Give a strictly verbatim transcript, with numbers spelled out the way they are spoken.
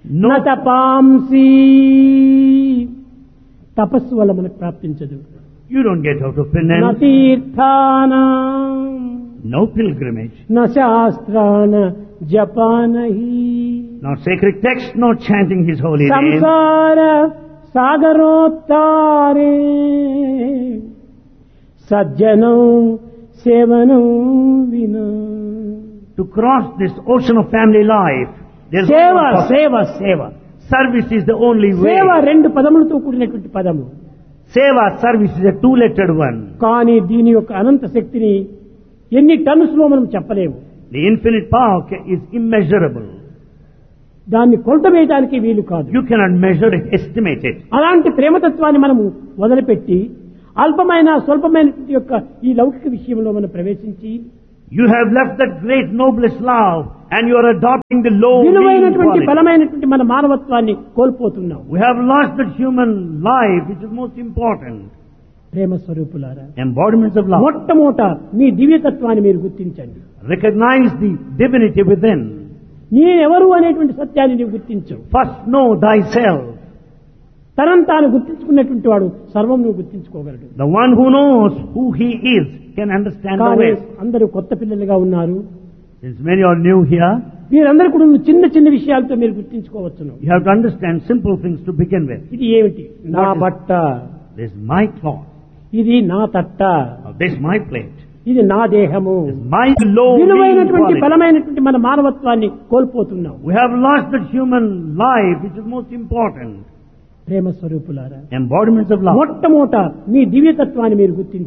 No. నతపాంసి తపస్సు వల్ల మనకు ప్రాప్తించదు. You don't get out of penance. నతీర్థానాం No pilgrimage. న శాస్త్రాన జపానహి Not sacred text, not chanting his holy name. సంసార సాగరోత్తారే సజ్జనం సేవనం వినా. To cross this ocean of family life, there's సేవ no possible- సేవ సేవ service is the only way. సేవ రెండు పదములతో కూడినటువంటి పదము. Seva, service is a two-lettered one. కానీ దీని యొక్క అనంత శక్తిని ఎన్ని టన్స్ లో మనం చెప్పలేము. The infinite power ca- is immeasurable. దాన్ని కొలత వేయడానికి వీలు కాదు. You cannot measure it, estimate it. అలాంటి ప్రేమతత్వాన్ని మనము వదిలిపెట్టి అల్పమైన స్వల్పమైన యొక్క ఈ లౌకిక విషయంలో మనం ప్రవేశించి You have left that great noblest love and you are adopting the low mean విలువైనటువంటి quality. బలమైనటువంటి మన మానవత్వాన్ని కోల్పోతున్నాం. We have lost that human life which is most important. ప్రేమ స్వరూపులారా, Embodiments of love. మొట్టమొదట మీ దివ్యతత్వాన్ని మీరు గుర్తించండి. Recognize the divinity within. నేనెవరు అనేటువంటి సత్యాన్ని నీవు గుర్తించు. First know thyself. తనను తాను గుర్తించుకున్నటువంటి వాడు సర్వం నువ్వు గుర్తించుకోగలడు. The one who knows who he is can understand the కానీ rest. అందరూ కొత్త పిల్లలుగా ఉన్నారు. Since many are new here, మీరందరూ కూడా చిన్న చిన్న విషయాలతో మీరు గుర్తించుకోవచ్చును. you have to understand simple things to begin with. ఇది ఏమిటి? నా What is- బట్ట, This is my cloth. ఇది నా తట్ట, Or this is my plate. ఇది నా దేహము. This is my low mean విలువైనటువంటి quality. బలమైనటువంటి మన మానవత్వాన్ని కోల్పోతున్నాం. We have lost that human life which is most important. ప్రేమ స్వరూపులారా, Embodiments of love. మొట్టమొదట మీ దివ్యతత్వాన్ని మీరు గుర్తించండి.